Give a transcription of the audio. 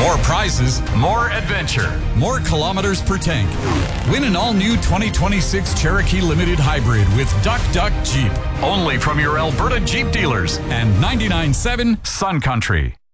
More prizes, more adventure, more kilometers per tank. Win an all-new 2026 Cherokee Limited Hybrid with Duck Duck Jeep. Only from your Alberta Jeep dealers and 99.7 Sun Country.